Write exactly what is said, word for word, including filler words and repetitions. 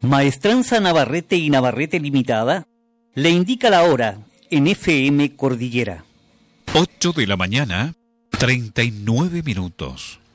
Maestranza Navarrete y Navarrete Limitada le indica la hora en F M Cordillera. ocho de la mañana, treinta y nueve minutos.